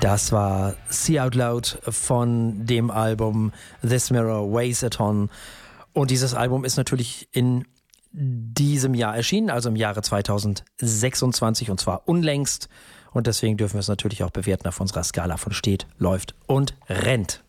Das war See Out Loud von dem Album This Mirror Weighs a Ton. Und dieses Album ist natürlich in diesem Jahr erschienen, also im Jahre 2026, und zwar unlängst. Und deswegen dürfen wir es natürlich auch bewerten auf unserer Skala von steht, läuft und rennt.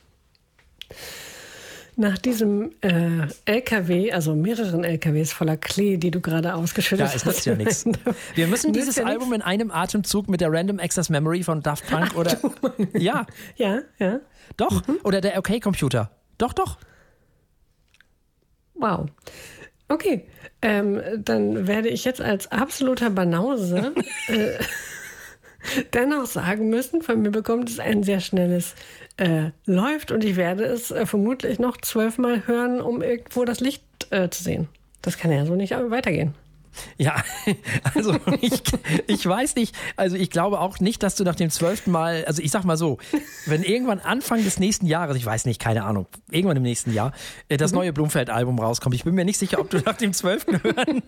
Nach diesem LKW, also mehreren LKWs voller Klee, die du gerade ausgeschüttet hast. Ja, es nützt ja nichts. Wir müssen dieses Album in einem Atemzug mit der Random Access Memory von Daft Punk oder... Ja. Ja. Doch. Oder der OK-Computer. Doch. Wow. Okay, dann werde ich jetzt als absoluter Banause dennoch sagen müssen, von mir bekommt es ein sehr schnelles Läuft und ich werde es vermutlich noch 12 Mal hören, um irgendwo das Licht zu sehen. Das kann ja so nicht weitergehen. Ja, also ich weiß nicht, also ich glaube auch nicht, dass du nach dem 12. Mal, also ich sag mal so, wenn irgendwann Anfang des nächsten Jahres, ich weiß nicht, keine Ahnung, irgendwann im nächsten Jahr, das neue Blumfeld-Album rauskommt, ich bin mir nicht sicher, ob du nach dem 12. Hören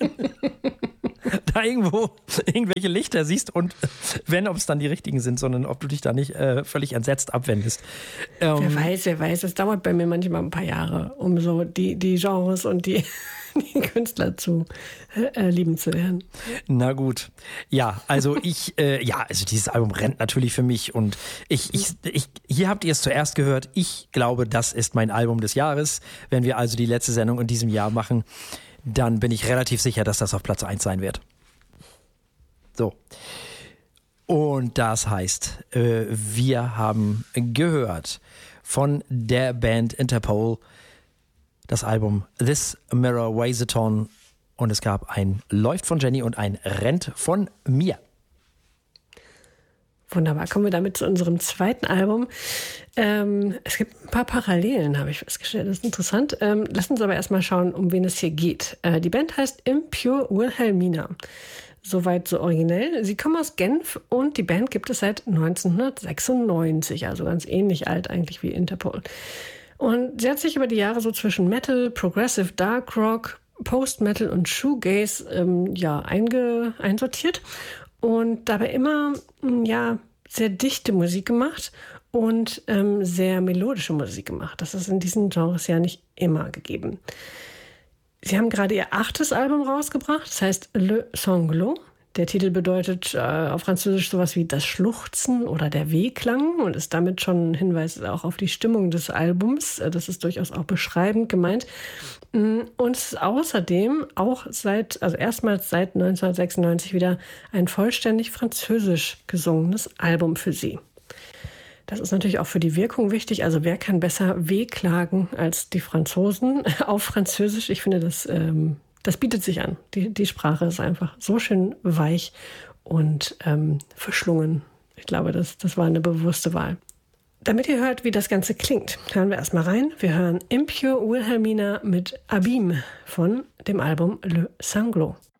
da irgendwo irgendwelche Lichter siehst und wenn, ob es dann die richtigen sind, sondern ob du dich da nicht völlig entsetzt abwendest. Wer weiß, es dauert bei mir manchmal ein paar Jahre, um so die Genres und die Künstler zu lieben zu lernen. Na gut. Ja, also also dieses Album rennt natürlich für mich und hier habt ihr es zuerst gehört. Ich glaube, das ist mein Album des Jahres. Wenn wir also die letzte Sendung in diesem Jahr machen, dann bin ich relativ sicher, dass das auf Platz 1 sein wird. So. Und das heißt, wir haben gehört von der Band Interpol das Album This Mirror Weighs a Ton und es gab ein Läuft von Jenny und ein Rennt von mir. Wunderbar, kommen wir damit zu unserem zweiten Album. Es gibt ein paar Parallelen, habe ich festgestellt. Das ist interessant. Lass uns aber erstmal schauen, um wen es hier geht. Die Band heißt Impure Wilhelmina. Soweit so originell. Sie kommen aus Genf und die Band gibt es seit 1996, also ganz ähnlich alt eigentlich wie Interpol. Und sie hat sich über die Jahre so zwischen Metal, Progressive Dark Rock, Post-Metal und Shoegaze einsortiert und dabei immer sehr dichte Musik gemacht und sehr melodische Musik gemacht. Das ist in diesen Genres ja nicht immer gegeben. Sie haben gerade ihr 8. Album rausgebracht, das heißt Le Sanglot. Der Titel bedeutet auf Französisch sowas wie das Schluchzen oder der Wehklang und ist damit schon ein Hinweis auch auf die Stimmung des Albums. Das ist durchaus auch beschreibend gemeint. Und es ist außerdem auch erstmals seit 1996 wieder ein vollständig französisch gesungenes Album für sie. Das ist natürlich auch für die Wirkung wichtig. Also wer kann besser wehklagen als die Franzosen auf Französisch? Ich finde, das bietet sich an. Die Sprache ist einfach so schön weich und verschlungen. Ich glaube, das war eine bewusste Wahl. Damit ihr hört, wie das Ganze klingt, hören wir erstmal rein. Wir hören Impure Wilhelmina mit Abîme von dem Album Le Sanglot.